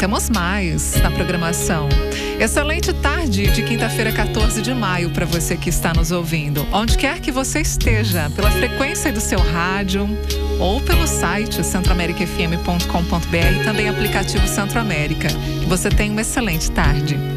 temos mais na programação. Excelente tarde de quinta-feira, 14 de maio, para você que está nos ouvindo. Onde quer que você esteja, pela frequência do seu rádio ou pelo site centroamericafm.com.br e também aplicativo Centro América. Que você tenha uma excelente tarde.